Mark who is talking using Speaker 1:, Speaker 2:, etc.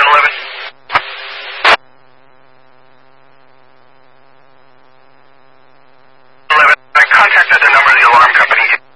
Speaker 1: 911. I contacted the number of the alarm company.